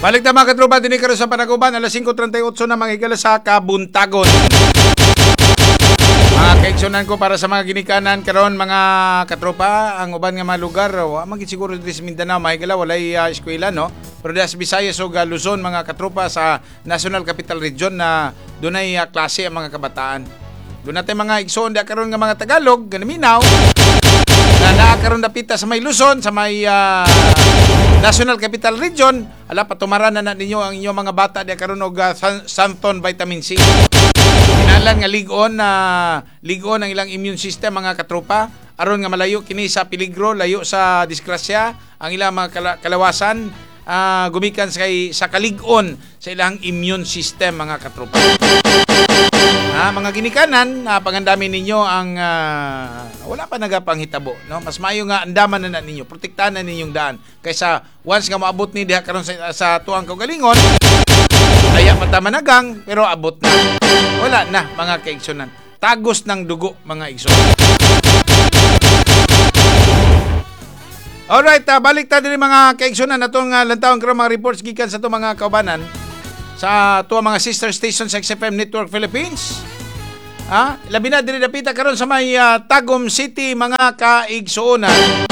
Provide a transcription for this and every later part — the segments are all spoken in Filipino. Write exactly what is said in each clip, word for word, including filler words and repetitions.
Balik na mga katropa, din karon sa Panaguban, alas singko trenta y ocho na mga higala sa Kabuntagon. Mga kaigsunan ko para sa mga ginikanan karon mga katropa, ang uban nga mga lugar, wa man siguro dito sa Mindanao, mga higala walay uh, eskwela, no? Pero sa Visayas o Luzon, mga katropa sa National Capital Region na dunay uh, klase ang mga kabataan. Doon natin mga igsoon da karon nga mga Tagalog, ganaminaw, na naakaroon dapita sa may Luzon, sa may uh, National Capital Region, ala patumaranan na ninyo ang inyong mga bata di karon og uh, Santon Vitamin C. Kinalan nga ligon na uh, ligon ang ilang immune system mga katropa aron nga malayo kini sa peligro, layo sa disgrasya ang ilang mga kala- kalawasan uh, gumikan sa sa kalig-on sa ilang immune system mga katropa. Ah, mga ginikanan, uh, pangandami ninyo ang uh, wala pa nagapanghitabo, no? Mas maayo nga andaman na, na ninyo, protektahan na ninyong daan kaysa once nga maabot ni diha karon sa, sa tuang kaugalingon, aya mata managang pero abot na. Wala na mga kaigsunan. Tagos ng dugo mga igsunan. Alright, uh, balik ta diri mga kaigsunan natong uh, lantawon karon mga reports gikan sa to mga kaubanan sa tuwa mga sister station sa X F M Network Philippines. Ha? Labi na diri dapita karon sa may uh, Tagum City mga kaigsuonan.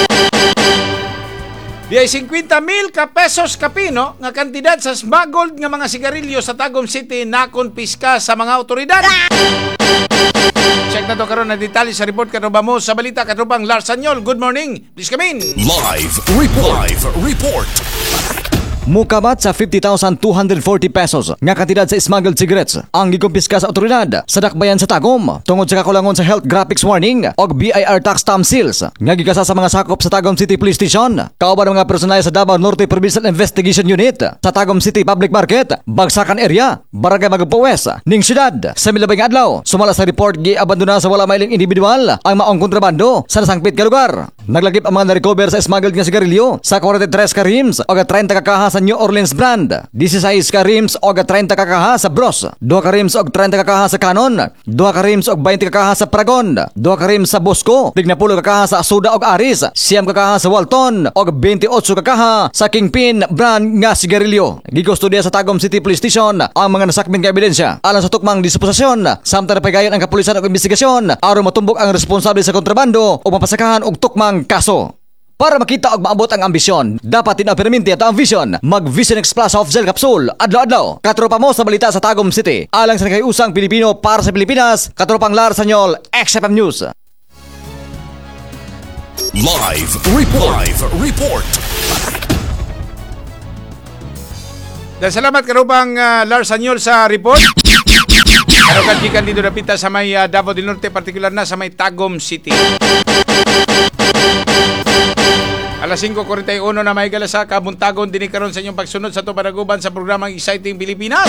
Di ay fifty mil ka pesos kapino nga kantidad sa smuggled nga mga sigarilyo sa Tagum City na konpiska sa mga otoridad. Check na to karon na detalye sa report katropa mo sa balita katropang Lars Sanyol. Good morning. Please come in. Live report. Live report. Mukabat sa fifty thousand two hundred forty pesos nga kantidad sa smuggled cigarettes ang gikumpiska sa otoridad sa dakbayan sa Tagum tungod sa kakulangon sa health graphics warning og B I R tax stamp seals nga gigasa sa mga sakop sa Tagum City Police Station. Kauban ang mga personel sa Davao Norte Provincial Investigation Unit sa Tagum City Public Market, Bagsakan Area, Barangay Magpuwes, ning syudad. Sa milabay nga adlaw, sumala sa report giabandona sa wala mailing individual ang maong kontrabando sa nasangpit nga lugar. Naglagip ang mga na-recover sa smuggled nga sigarilyo sa forty-three ka rims o thirty ka kaha sa New Orleans brand, sixteen ka rims og thirty ka kaha sa Bros, two ka rims og thirty ka kaha sa Canon, two ka rims og twenty ka kaha sa Paragon, two ka rims sa Bosco, tignapulo ka kaha sa Asuda og Aris, siyam ka kaha sa Walton og twenty-eight ka kaha sa Kingpin brand nga sigarilyo. Gigustudya sa Tagum City Police Station ang mga nasakmit nga ebidensya alang sa tukmang disposisyon samtang napigayon ang kapulisan og investigasyon aron matumbok ang responsable sa kontrabando o mapasakahan og tukmang kaso. Para makita og maabot ang ambisyon, dapat tinapirminti ato ang vision. Mag-Vision X Plus Soft Gel Capsule adlaw-adlaw. Katropa mo sa balita sa Tagum City. Alang sa nakayusang Pilipino para sa Pilipinas, katropang Lars Sanyol, X F M News. Live report. Live report. Dan salamat karubang uh, Lars Sanyol sa report. Karokan gikan dito dapita sa may uh, Davao del Norte, partikular na sa may Tagum City. alas singko trenta y uno na may higala sa Kabuntagon, din karon sa inyong pagsunod sa to Panaguban sa programang Exciting Pilipinas.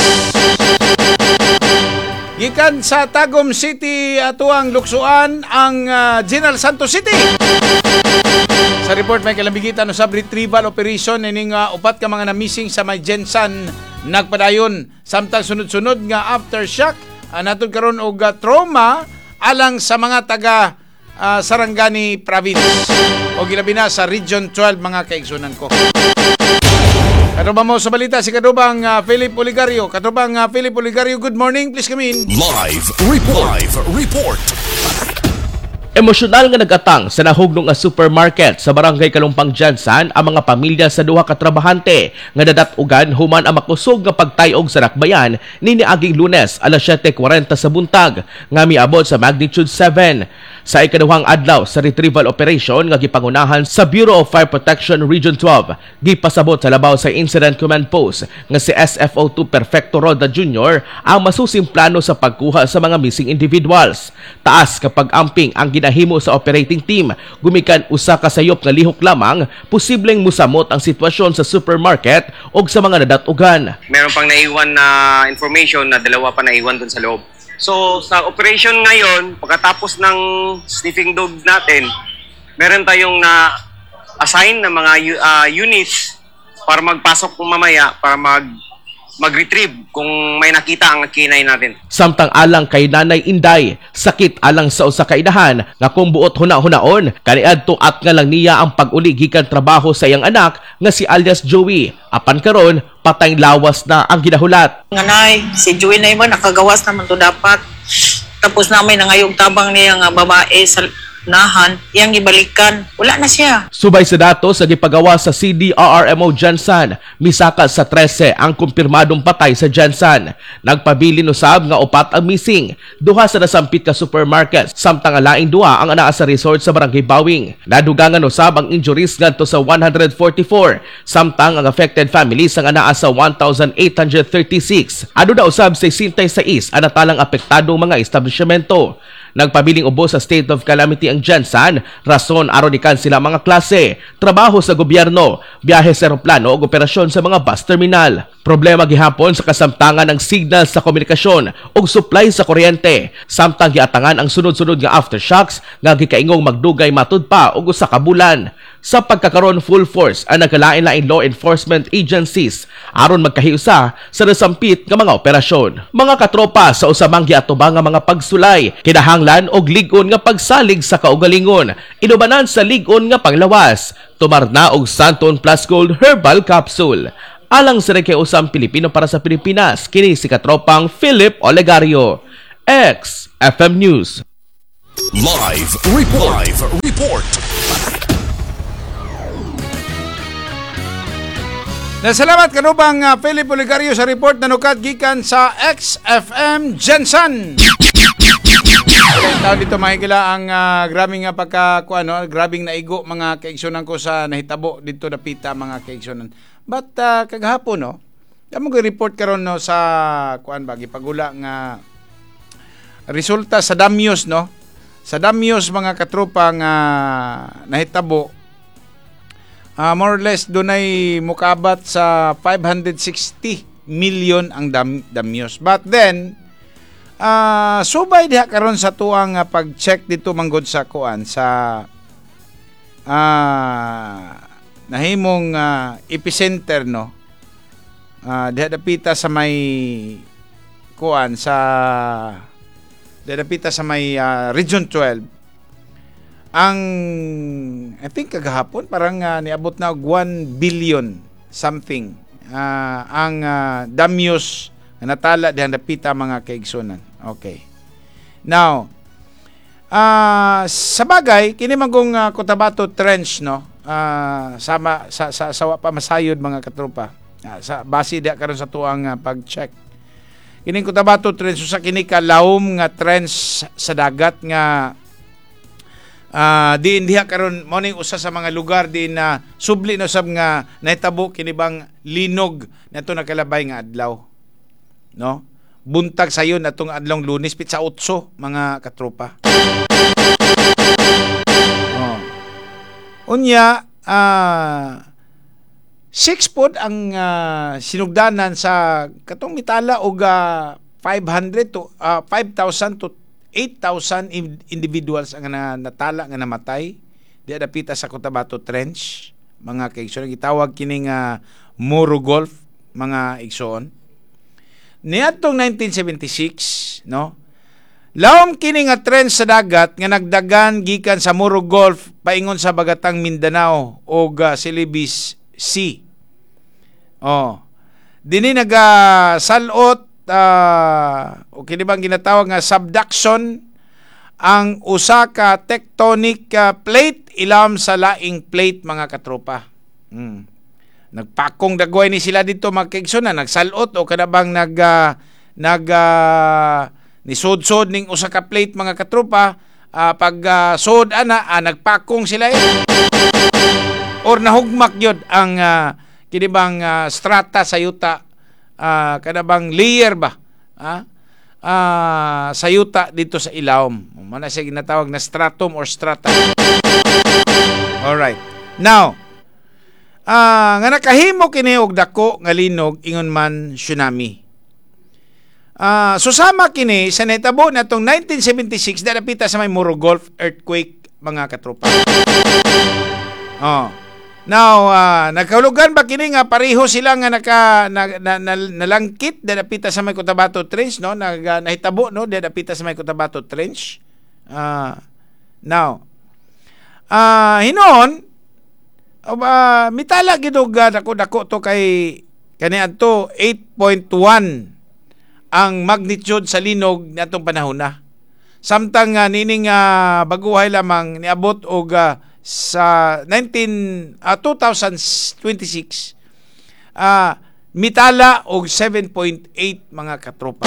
Gikan sa Tagum City atuang luksuan ang uh, General Santos City. Sa report may kalambigitan no sa retrieval operation ining uh, upat ka mga na-missing sa may Jensan nagpadayon samtang sunod-sunod nga aftershock uh, natud karon og uh, trauma alang sa mga taga uh, Sarangani Province o gilabi na sa Region twelve mga kaigsunan ko. Katubang mo sa balita si Katubang uh, Philip Oligario. Katubang uh, Philip Oligario, good morning. Please come in. Live report. Live report. Emosyonal nga nagatang sa nahugnong nga supermarket sa Barangay Kalumpang Jansan ang mga pamilya sa duha ka trabahante nga dadatugan human ang makusog nga pagtayog sa Rakbayan nini aging Lunes alas siyete kwarenta sa buntag nga miabot sa magnitude seven. Sa ikaduhang adlaw sa retrieval operation nga gipangunahan sa Bureau of Fire Protection Region twelve, gipasabot sa labaw sa Incident Command Post nga si S F O two Perfecto Roda Junior ang masusing plano sa pagkuha sa mga missing individuals. Taas kapag amping ang ginahimo sa operating team, gumikan usa ka sayop nga lihok lamang, posibleng musamot ang sitwasyon sa supermarket o sa mga nadatugan. Meron pang naiwan na information na dalawa pa naiwan dun sa loob. So, sa operation ngayon, pagkatapos ng sniffing dog natin, meron tayong na-assign na mga uh, units para magpasok kung mamaya, para mag mag-retrieve kung may nakita ang kinay natin. Samtang alang kay Nanay Inday, sakit alang sa usa ka inahan nga kung buot huna-hunaon kaniadto at nga lang niya ang pag-uli gikan trabaho sa iyang anak nga si alias Joey. Apan karon patay lawas na ang ginahulat. Nganay, si Joey na iba nakagawas naman to dapat. Tapos namin nangayog tabang niya nga babae sa nahan, iyang ibalikan. Wala na siya. Subay sa datos sa gipagawa sa C D R R M O Jansan, misaka sa trese ang kumpirmadong patay sa Jansan. Nagpabilin usab nga upat ang missing, duha sa nasampit ka supermarket, samtang alaing duha ang anaa sa resort sa Barangay Bawing. Nadugangan usab ang injuries ngadto sa one hundred forty-four, samtang ang affected families ang anaa sa one thousand eight hundred thirty-six. Ado na usab sa sixty-six ang natalang apektadong mga establishmento. Nagpabiling ubos sa state of calamity ang Jansan, rason aron ikan sila mga klase, trabaho sa gobyerno, biyahe sa eroplano o operasyon sa mga bus terminal. Problema gihapon sa kasamtangan ng signal sa komunikasyon o supply sa kuryente, samtang giatangan ang sunod-sunod nga aftershocks nga gikaingong magdugay matud pa og usa ka bulan. Sa pagkakaroon full force ang nagkalain-lain law enforcement agencies aron magkahiusa sa nasampit nga mga operasyon. Mga katropa sa usamang giatubang nga mga pagsulay, kinahanglan og lig-on nga pagsalig sa kaugalingon, inubanan sa lig-on nga panglawas, tumarna og Santon Plus Gold Herbal Capsule. Alang sa nakiusang Pilipino para sa Pilipinas, kini si katropang Philip Olegario, X F M News. Live report. Live report. Nasalamat kanubang uh, Philip Olegario sa report na nukat gikan sa X F M Jansan. Taon dito mahigila ang uh, grabing nga pagka ano, grabing naigo mga kaigsunan ko sa nahitabo dito napita mga kaigsunan. But uh, kagahapon no, amo ko report karon no sa kuan ba gipagula nga resulta sa Damyos no. Sa Damyos mga katropa nga nahitabo uh, more or less dunay mukabat sa five hundred sixty million ang dam, Damyos. But then Uh, subay diha karon sa tuang uh, pag-check dito manggod sa kuan sa uh, nahimong uh, epicenter no. Uh, diha dapita sa may kuan sa diha dapita sa may uh, Region twelve. Ang I think kagahapon parang uh, niabot na og one billion something uh, ang uh, Damyos na natala dihan dapita mga kaigsunan. Okay. Now, uh, sa bagay, kini magong uh, Cotabato Trench, no? Uh, sama, sa, sa, sa pa masayod mga katropa. Uh, sa, base diha karon sa tuang uh, pag-check. Kini Cotabato Trench, sa kini kalawom nga trench sa dagat nga uh, diin diha karon mo ning usa sa mga lugar din na uh, subli no sab nga nahitabo kini bang linog nato nakalabay nga adlaw. No? Buntag sayon atong adlong Lunes pitsa otso mga katropa. Oh. Unya uh, six pod ang uh, sinugdanan sa katong mitala og uh, five hundred to uh, five thousand to eight thousand individuals ang na, natala nga namatay di adapita sa Cotabato Trench mga kaigsoon gitawag kining uh, Moro Golf mga igsoon. Niadtong nineteen seventy-six, no? Lawom kini nga trend sa dagat nga nagdagan gikan sa Moro Golf paingon sa Bagatang Mindanao o uh, Celebes Sea. Oh. Dini nagasalot uh, o kini bang ginatawag nga subduction ang usa ka tectonic uh, plate ilam sa laing plate mga katropa. Hmm. Nagpakong dagway ni sila dito magkaigsunan, nagsalot o kanabang nag uh, nag uh, nisod-sod ning usa ka plate mga katropa uh, pag uh, sod ana uh, nagpakong sila eh. Or nahugmak yun ang uh, kinibang uh, strata sa yuta uh, kanabang layer ba uh, uh, sa yuta dito sa ilawom. Mana siya ginatawag na stratum or strata. Alright. Now, Ah, uh, nga nakahimo kini og dako nga linog ingon man tsunami. Ah, uh, susama kini sa nahitabo natong nineteen seventy-six dalapita sa may Moro Golf earthquake mga katropa. Oh. Now, uh, nagkahulugan ba kini nga pareho sila nga naka na, na, na, nalangkit dadapita sa may Cotabato Trench, no? Nag uh, nahitabo, no, dadapita sa may Cotabato Trench. Uh, now, uh, hinon uh, mitala gid og uh, dako-dako to kay kaniadto eight point one ang magnitude sa linog natong panahon na. Samtang uh, nining uh, baguhay lamang niabot og uh, sa nineteen uh, twenty twenty-six uh, mitala og seven point eight mga katropa.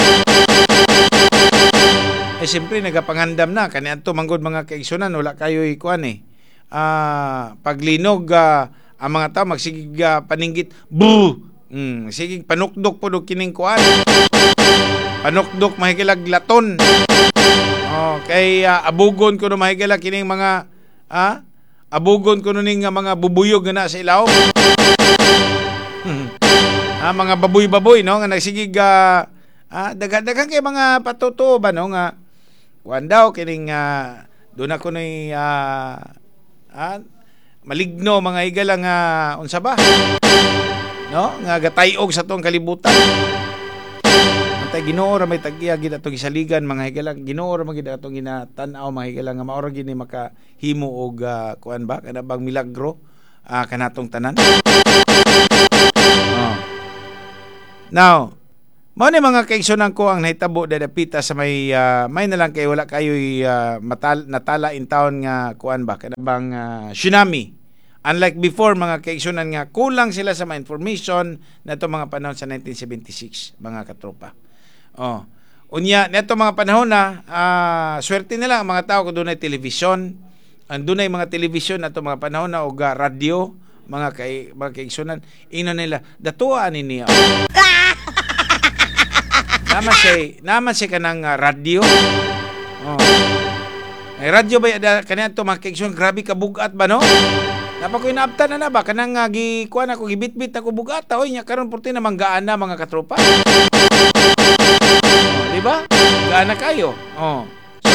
Eh siyempre nagapangandam na kaniadto manggod mga kaigsunan wala kayo ikuan eh. Uh, paglinog uh, ang mga tao magsigig uh, paninggit boo. Mm, sige panukdok pud og kining kuan. Panukdok mahigilag laton. Oh, kay uh, abugon ko no mahigilag kining mga ah abugon ko ning mga bubuyog na sa ilaw. ah, mga baboy-baboy no nga nagsigig uh, ah, dagan-dagan kay mga patuto ba no nga kuan daw kining uh, doon ako ni uh, ah, maligno mga higala nga unsa ba no nga gatayog sa tong kalibutan. Tay Ginoo ra may tag-iya gid atong isaligan mga higalang Ginoo ra magid atong ginatan-aw mga higalang nga mao ra gid ni makahimo og uh, kuan ba kana bang milagro uh, kanatong tanan. Oh. Now, mao ni mga kaigsunan ko ang nahitabo dadapita sa may uh, may na lang kay wala kayo'y uh, matal natala in taon nga kuan ba kana bang uh, tsunami. Unlike before mga kaigsunan nga kulang sila sa mga information nato mga panahon sa nineteen seventy-six mga katropa. Oh. Unya neto mga panahon na uh, swerte nila ang mga tao kung dunay television, ang dunay mga television nato mga panahon na og uh, radio mga kay mga kaigsunan ino nila datuan ni niya. naman say naman say kanang uh, radio. Oh. Ay radio ba da kaniya to mga kaigsunan grabe ka bugat ba no? Napa ko inaabtan na na ba kanang uh, gi kuan ako gibitbit ako bugat oy nya karon purti na manggaan na mga katropa. Di ba? Gaana kayo. Oh. So,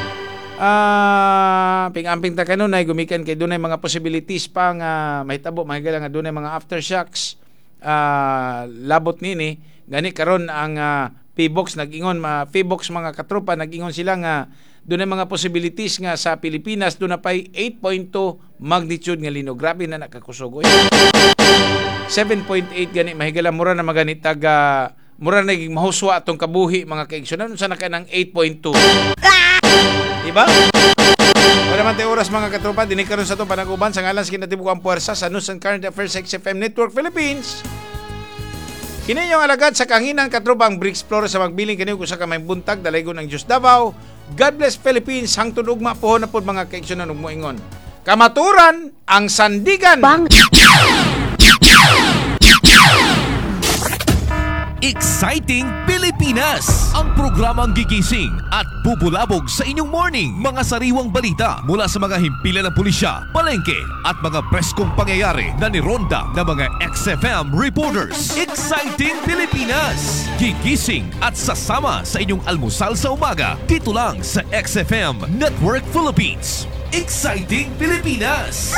ah, uh, ping-amping ta kanunay gumikan kay dunay mga possibilities pa nga mahitabo mahigala nga dunay mga aftershocks. Ah, uh, labot nini gani karon ang uh, P-box nag-ingon ma P-box mga katropa nag-ingon sila nga dunay mga possibilities nga sa Pilipinas dunay pay eight point two magnitude nga linog. Grabe na nakakusugoy. seven point eight gani mahigala mura na maganit taga mura na naging mahuswa atong kabuhi mga kaigsunan unsa na kanang eight point two. Diba? Wala man tayo oras mga katropa dinhi karon sa to panaguban sa ngalan sa kinatibukang puwersa sa News and Current Affairs X F M Network Philippines. Kini yung alagad sa kanginan katropa ang Bricks Flores sa magbiling kaniyo sa kamay buntag dalaygon ang Diyos Davao. God bless Philippines hangtod ugma pohon na pod mga kaigsunan ug moingon. Kamaturan ang sandigan. Bang. Exciting Pilipinas! Ang programang gigising at bubulabog sa inyong morning. Mga sariwang balita mula sa mga himpilan ng pulisya, palengke at mga preskong pangyayari na nironda ng mga X F M reporters. Exciting Pilipinas! Gigising at sasama sa inyong almusal sa umaga dito lang sa X F M Network Philippines. Exciting Pilipinas!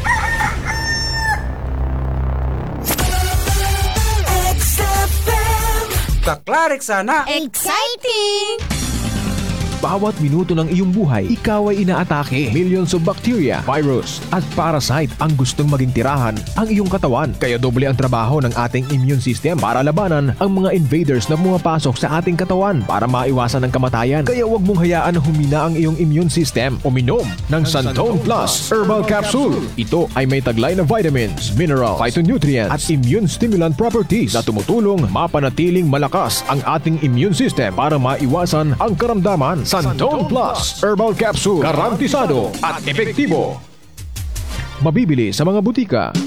Kaklarik sana! Exciting! Bawat minuto ng iyong buhay, ikaw ay inaatake. Millions of bacteria, virus, at parasite ang gustong maging tirahan ang iyong katawan. Kaya doble ang trabaho ng ating immune system para labanan ang mga invaders na pumapasok sa ating katawan para maiwasan ang kamatayan. Kaya huwag mong hayaan na humina ang iyong immune system. Uminom ng Santone Plus Herbal Capsule. Ito ay may taglay na vitamins, minerals, phytonutrients, at immune stimulant properties na tumutulong mapanatiling malakas ang ating immune system para maiwasan ang karamdaman. Santone Plus Herbal Capsule, garantisado at epektibo. Mabibili sa mga butika.